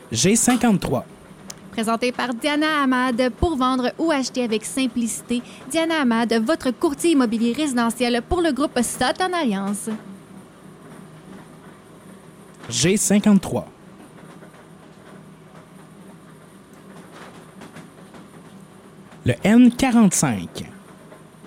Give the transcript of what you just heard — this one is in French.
G53. Présenté par Diana Hamad pour vendre ou acheter avec simplicité. Diana Hamad, votre courtier immobilier résidentiel pour le groupe Sutton Alliance. G53. Le N45.